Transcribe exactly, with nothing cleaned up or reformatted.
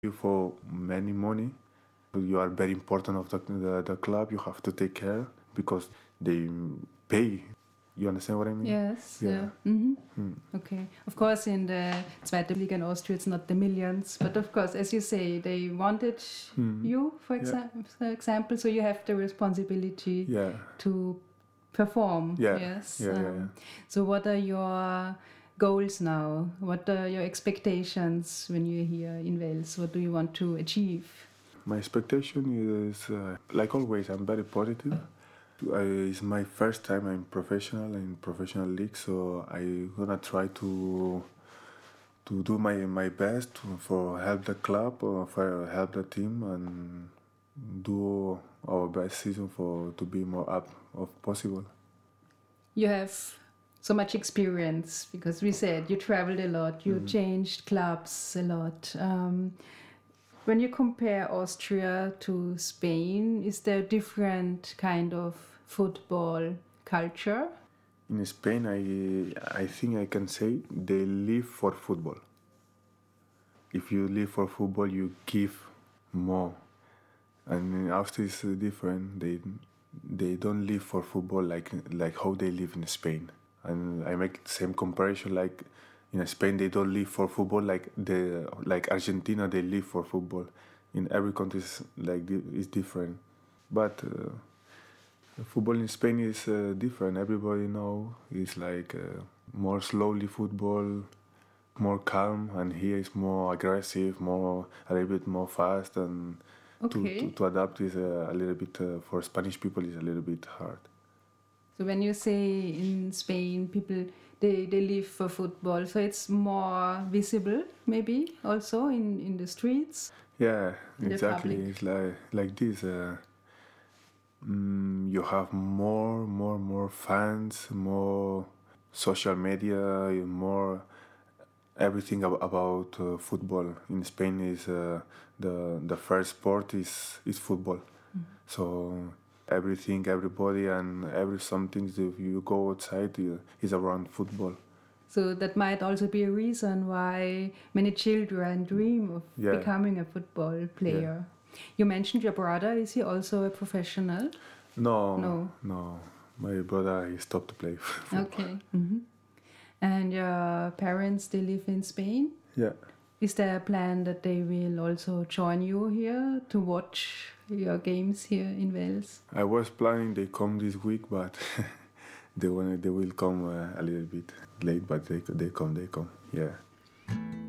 you for many money. You are very important of the, the, the club. You have to take care because they pay. You understand what I mean? Yes. Yeah. Yeah. Mm-hmm. Okay. Of course, in the Zweite Liga in Austria, it's not the millions, but of course, as you say, they wanted Mm. you, for, exa- Yeah. for example, so you have the responsibility Yeah. to perform. Yeah. Yes. Yeah, yeah, Um, yeah. So, what are your goals now? What are your expectations when you're here in Wales? What do you want to achieve? My expectation is, uh, like always, I'm very positive. I, it's my first time I'm professional in professional league, so I'm gonna try to to do my my best for help the club or for help the team and do our best season for to be more up of possible. You have so much experience because we said you traveled a lot, you Mm. changed clubs a lot. Um, when you compare Austria to Spain, is there a different kind of football culture? In Spain, I I think I can say they live for football. If you live for football, you give more. And in Austria is different. They they don't live for football like like how they live in Spain. And I make the same comparison like in Spain they don't live for football like the like Argentina they live for football. In every country is like is different. But uh, football in Spain is uh, different. Everybody know it's like uh, more slowly football, more calm, and here is more aggressive, more a little bit more fast, and Okay. to, to, to adapt is a, a little bit uh, for Spanish people is a little bit hard. So when you say in Spain, people they, they live for football, so it's more visible, maybe also in, in the streets. Yeah, In the exactly. public. It's like like this. Uh, mm, you have more, more, more fans, more social media, more everything ab- about uh, football. In Spain, is uh, the the first sport is is football. So everything, everybody, and every something. If you go outside, uh, is around football. So that might also be a reason why many children dream of Yeah. becoming a football player. You mentioned your brother. Is he also a professional? No, No. no. My brother he stopped to play football. Okay. hmm And your parents, they live in Spain? Yeah. Is there a plan that they will also join you here to watch your games here in Wales? I was planning they come this week, but they want they will come uh, a little bit late. But they they come they come. Yeah.